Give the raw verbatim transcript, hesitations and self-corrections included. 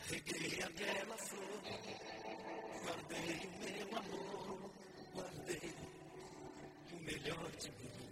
Reguei a bela flor, guardei o meu amor, guardei o melhor de mim.